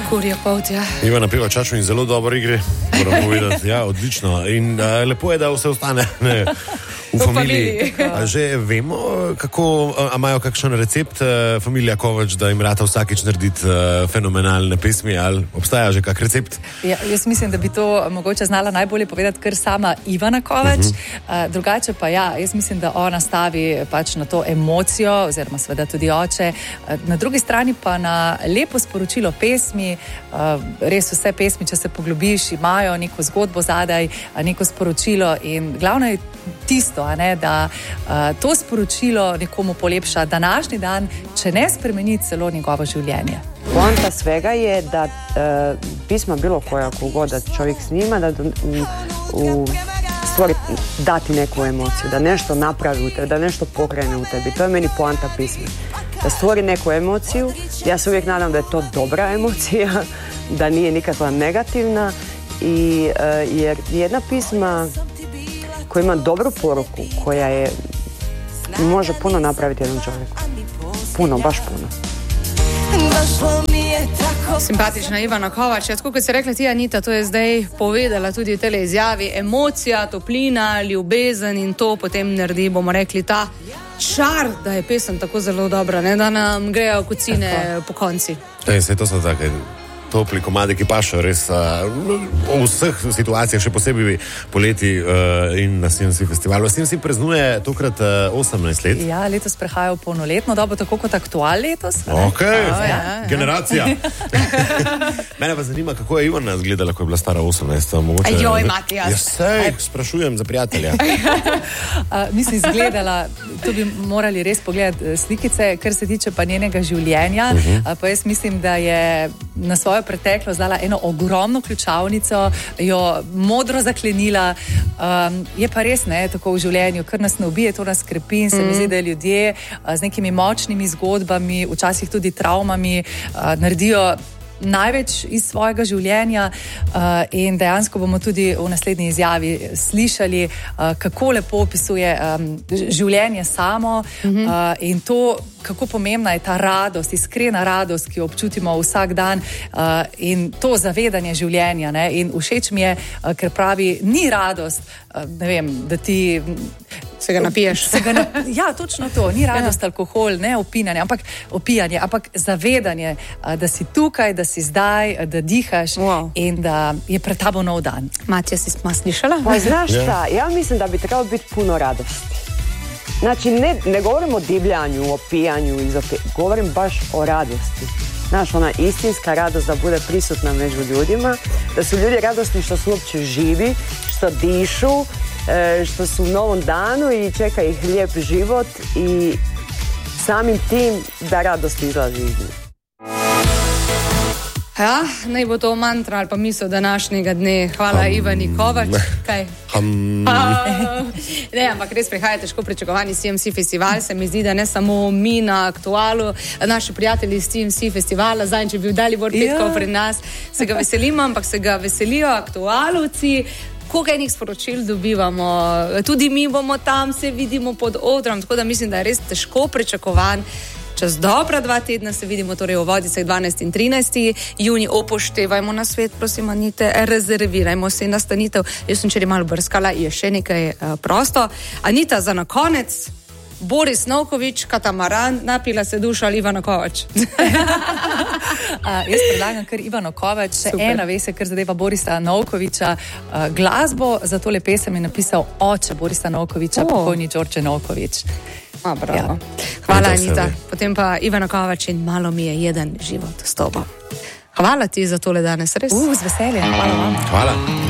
Kurje polt, ja. Ivana Peva Čačo in zelo dobro igre, moram povedati. Ja, odlično. In lepo je, da vse ostane v familiji. Že vemo, kako, imajo kakšen recept familija Kovač, da jim rata vsakič narediti fenomenalne pesmi, ali obstaja že kak recept? Ja, jaz mislim, da bi to mogoče znala najbolje povedati kar sama Ivana Kovač. Drugače pa ja, jaz mislim, da ona stavi pač na to emocijo, oziroma seveda tudi oče. Na drugi strani pa na lepo sporočilo pesmi. Res vse pesmi, če se poglobiš, imajo neko zgodbo zadaj, neko sporočilo in glavno je tisto, da to sporočilo nekomu polepša današnji dan, če ne spremeni celo njegovo življenje. Poanta svega je da pisma bilo koja kogod da čovjek snima, da stvari dati neku emociju, da nešto napravi u tebi, da nešto pokrene u tebi. To je meni poanta pisma. Da stvori neku emociju, ja se uvijek nadam da je to dobra emocija, da nije nikakva negativna jer jedna pisma koja ima dobru poruku, koja je može puno napraviti jednom čovjeku. Puno, baš puno. Simpatična Ivana Kovač, tako kot si rekla ti, Anita, to je zdaj povedala tudi v tele izjavi, emocija, toplina, ljubezen in to potem naredi, bomo rekli, ta čar, da je pesem tako zelo dobra, ne, da nam grejo kocine po konci. Vse to so take topli komadi, ki pašajo res v vseh situacijah, še posebej poleti in na CMC festivalu. CMC praznuje tokrat 18 let. Ja, letos prehaja v polnoletno dobo, tako kot aktual letos. Ok, generacija. Mene pa zanima, kako je Ivana izgledala, ko je bila stara 18. Joj, Matijas. Ja, sej, sprašujem za prijatelja. Mislim, izgledala, to bi morali res pogledati slikice, kar se tiče pa njenega življenja. Pa jaz mislim, da je na svojo preteklost dala eno ogromno ključavnico, jo modro zaklenila. Je pa res, ne, tako v življenju, kar nas ne ubije, to nas krepi in se mi zdi, da ljudje z nekimi močnimi zgodbami, včasih tudi travmami, naredijo največ iz svojega življenja in dejansko bomo tudi v naslednji izjavi slišali, kako lepo opisuje življenje samo in to, kako pomembna je ta radost, iskrena radost, ki jo občutimo vsak dan in to zavedanje življenja. Ne? In všeč mi je, ker pravi, ni radost, ne vem, da ti se ga napiješ. Ja, točno to. Ni radost alkohol, ne opijanje, ampak zavedanje, da si tukaj, da si zdaj, da dihaš in da je pred tabo nov dan. Matija, si slišala? Pa znaš šta, ja mislim da bi trebalo biti puno radosti. Znači, ne govorim o divljanju, o pijanju, govorim baš o radosti. Znaš, ona istinska radost da bude prisutna među ljudima, da su ljudi radosni što su uopće živi, što dišu, što su u novom danu i čeka ih lijep život i samim tim da radost izlazi iz njih. Ja, naj bo to mantra ali pa misel današnjega dne. Hvala Ivani Kovač. Kaj? Ne, ampak res prihaja težko pričakovani CMC festival. Se mi zdi, da ne samo mi na aktualu, naši prijatelji iz CMC festivala, zdaj, če bi bil Dalibor Petkov pri nas, se ga veselimo, ampak se ga veselijo aktualovci. Koliko enih sporočil dobivamo, tudi mi bomo tam, se vidimo pod odrom, tako da mislim, da je res težko pričakovan. Čez dobra 2 tedna se vidimo torej v Vodicah 12. in 13. juni. Upoštevajmo na svet, prosim, Anite, rezervirajmo se nastanitev. Jaz sem včeraj malo brskala, je še nekaj prosto. Anita, za na konec, Boris Novković, Katamaran, napila se duša ali Ivana Kovač? Jaz predlagam kar Ivano Kovač, še ena vese, kar zadeva Borisa Novkovića. Glasbo za tole pesem je napisal oče Borisa Novkovića, pokojni Đorđe Novković. Bravo. Ja. Hvala, Anita. Potem pa Ivana Kovač in Malo mi je jedan život s tobo. Hvala ti za tole danes, res. Z veseljem. Hvala vam. Hvala.